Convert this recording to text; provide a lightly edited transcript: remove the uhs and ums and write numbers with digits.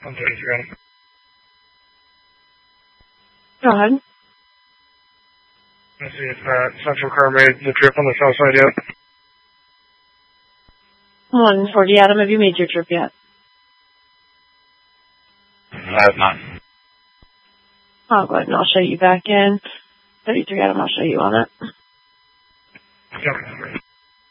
133. Go ahead. Let's see if Central Car made the trip on the south side yet. 140, Adam, have you made your trip yet? I have not. I'll go ahead and I'll show you back in. 33, Adam, I'll show you on it. Yep.